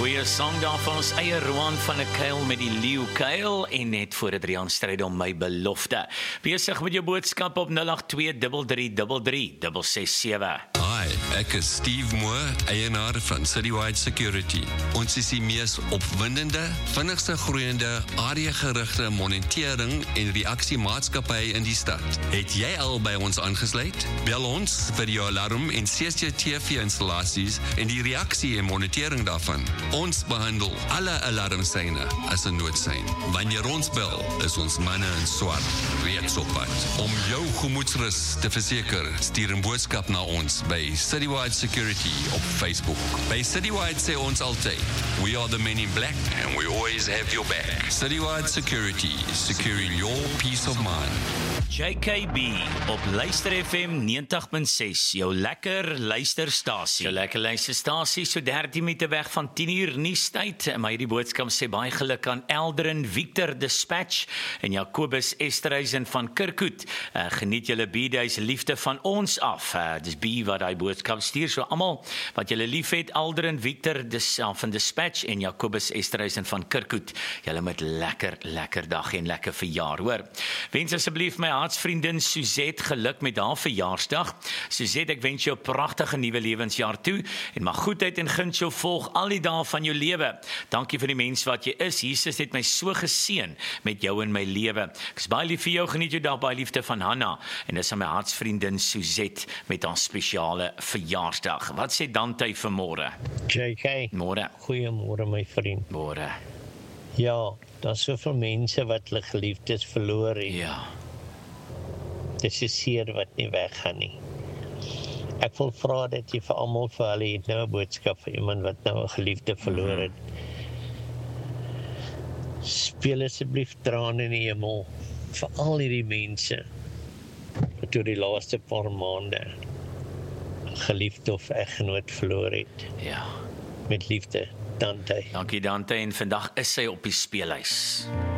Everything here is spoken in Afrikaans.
Goeie song daar van ons eie Roan van 'n Kuil met die leeu kuil en net voor dit Rian stryd om my belofte. Besig met jou boodskap op 082333367. Hi, ek is Steve Moore, eienaar van Citywide Security. Ons is die mees opwindende, vinnigste groeiende, areagerigte monitering en reaksiemaatskappy in die stad. Het jy al by ons aangesluit? Bel ons vir jou alarm en CCTV-installasies en die reaksie en monitering daarvan. Ons behandel alle alarmsyne as 'n noodsein. Wanneer ons bel, is ons manne in swart reeds op pad. Om jou gemoedsrus te verseker, stuur 'n boodskap na ons by Citywide Security op Facebook. By Citywide sê ons altyd, we are the men in black and we always have your back. Citywide Security, securing your peace of mind. JKB op Luister FM 90.6, jou lekker luisterstasie. Jou lekker luisterstasie, so 13 minute weg van 10:00 nuustyd. Maar hierdie boodskap sê baie geluk aan Eldrin Victor Dispatch en Jacobus Esterhuizen van Kirkhoek. Geniet julle B-days liefde van ons af. Dis B wat hy boodskap stuur, so almal wat julle lief het, Eldrin Victor van Dispatch en Jacobus Esterhuizen van Kirkhoek. Julle met lekker dag en lekker verjaar, hoor. Wens asseblief my hartsvriendin Suzette geluk met haar verjaarsdag. Suzette, ek wens jou 'n pragtige nuwe lewensjaar toe en mag goedheid en guns jou volg al die dae van jou lewe. Dankie vir die mens wat jy is. Jesus het my so geseën met jou in my lewe. Ek is baie lief vir jou, geniet jou dag, baie liefde van Hanna. En dis aan my hartsvriendin Suzette met haar spesiale verjaarsdag. Wat sê Dante vanmôre? JK, Môre. goeiemôre my vriend. Môre. Ja, daar's soveel mense wat hulle geliefdes verloor het. Ja. Dis 'n seer wat nie weggaan nie. Ek wil vra dat jy vir almal vir hulle het nou 'n boodskap vir iemand wat nou 'n geliefde verloor het. Speel asseblief trane in die hemel vir al hierdie mense wat oor die laaste paar maande 'n geliefde of eggenoot verloor het. Ja. Met liefde, Dante. Dankie Dante, en vandag is sy op die speelhuis.